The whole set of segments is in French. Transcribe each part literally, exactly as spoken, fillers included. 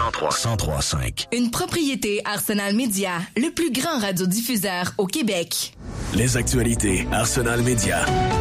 cent trois virgule cinq. Une propriété Arsenal Média, le plus grand radiodiffuseur au Québec. Les actualités Arsenal Média.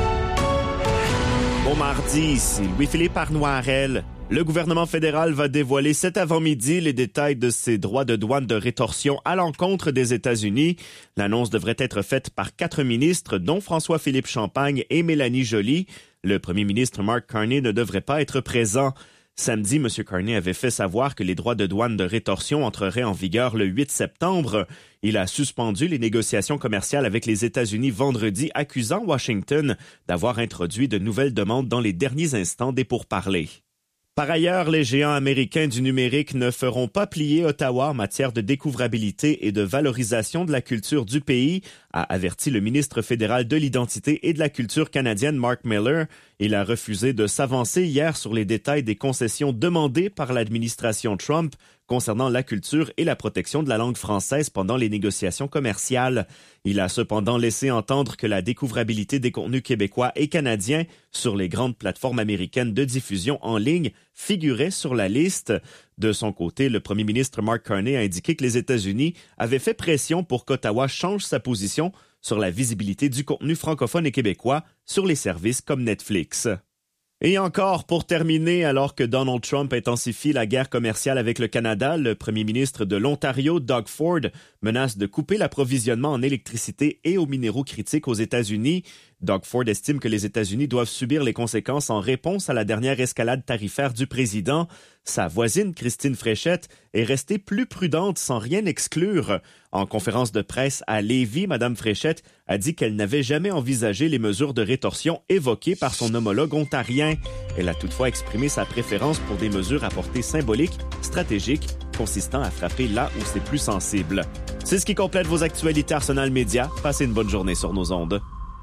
Bon mardi, ici Louis-Philippe Arnoirel. Le gouvernement fédéral va dévoiler cet avant-midi les détails de ses droits de douane de rétorsion à l'encontre des États-Unis. L'annonce devrait être faite par quatre ministres, dont François-Philippe Champagne et Mélanie Joly. Le premier ministre Mark Carney ne devrait pas être présent. Samedi, M. Carney avait fait savoir que les droits de douane de rétorsion entreraient en vigueur le huit septembre. Il a suspendu les négociations commerciales avec les États-Unis vendredi, accusant Washington d'avoir introduit de nouvelles demandes dans les derniers instants des pourparlers. Par ailleurs, les géants américains du numérique ne feront pas plier Ottawa en matière de découvrabilité et de valorisation de la culture du pays, a averti le ministre fédéral de l'identité et de la culture canadienne Mark Miller. Il a refusé de s'avancer hier sur les détails des concessions demandées par l'administration Trump concernant la culture et la protection de la langue française pendant les négociations commerciales. Il a cependant laissé entendre que la découvrabilité des contenus québécois et canadiens sur les grandes plateformes américaines de diffusion en ligne figurait sur la liste. De son côté, le premier ministre Mark Carney a indiqué que les États-Unis avaient fait pression pour qu'Ottawa change sa position sur la visibilité du contenu francophone et québécois sur les services comme Netflix. Et encore, pour terminer, alors que Donald Trump intensifie la guerre commerciale avec le Canada, le premier ministre de l'Ontario, Doug Ford, menace de couper l'approvisionnement en électricité et aux minéraux critiques aux États-Unis. Doug Ford estime que les États-Unis doivent subir les conséquences en réponse à la dernière escalade tarifaire du président. Sa voisine, Christine Fréchette, est restée plus prudente sans rien exclure. En conférence de presse à Lévis, Mme Fréchette a dit qu'elle n'avait jamais envisagé les mesures de rétorsion évoquées par son homologue ontarien. Elle a toutefois exprimé sa préférence pour des mesures à portée symbolique, stratégique, consistant à frapper là où c'est plus sensible. C'est ce qui complète vos actualités Arsenal Média. Passez une bonne journée sur nos ondes.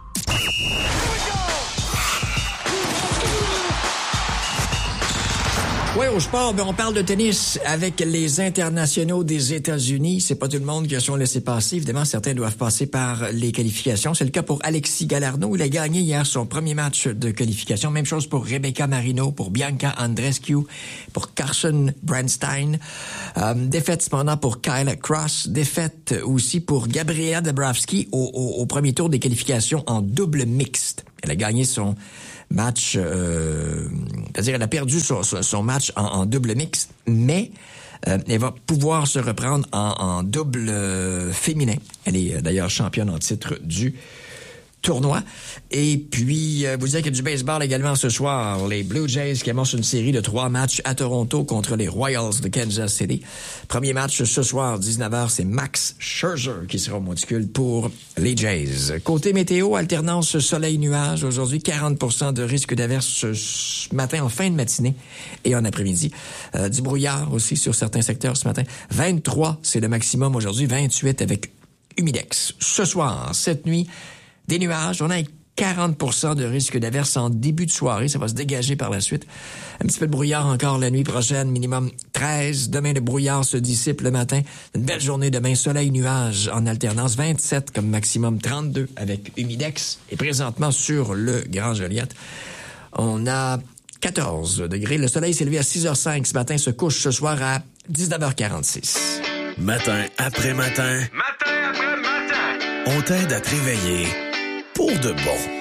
Oui, au sport, ben on parle de tennis avec les internationaux des États-Unis. C'est pas tout le monde qui a son laissez-passer. Évidemment, certains doivent passer par les qualifications. C'est le cas pour Alexis Galarneau. Il a gagné hier son premier match de qualification. Même chose pour Rebecca Marino, pour Bianca Andreescu, pour Carson Brandstein. Euh, défaite cependant pour Kyle Cross. Défaite aussi pour Gabriela Dabrowski au, au, au premier tour des qualifications en double mixte. Elle a gagné son match, euh, c'est-à-dire elle a perdu son, son match en, en double mixte, mais euh, elle va pouvoir se reprendre en, en double euh, féminin. Elle est euh, d'ailleurs championne en titre du tournoi. Et puis, euh, vous dire qu'il y a du baseball également ce soir. Les Blue Jays qui amorcent une série de trois matchs à Toronto contre les Royals de Kansas City. Premier match ce soir, dix-neuf heures, c'est Max Scherzer qui sera au monticule pour les Jays. Côté météo, alternance soleil-nuage. Aujourd'hui, quarante pour cent de risque d'averse ce matin en fin de matinée et en après-midi. Euh, du brouillard aussi sur certains secteurs ce matin. vingt-trois, c'est le maximum aujourd'hui. vingt-huit avec humidex. Ce soir, cette nuit, des nuages, on a quarante pour cent de risque d'averse en début de soirée. Ça va se dégager par la suite. Un petit peu de brouillard encore la nuit prochaine, minimum treize. Demain, le brouillard se dissipe le matin. Une belle journée demain, soleil, nuages en alternance. vingt-sept comme maximum, trente-deux avec humidex. Et présentement, sur le Grand Joliette, on a quatorze degrés. Le soleil s'est levé à six heures cinq ce matin, se couche ce soir à dix-neuf heures quarante-six. Matin après matin. Matin après matin. On t'aide à te réveiller pour de bon.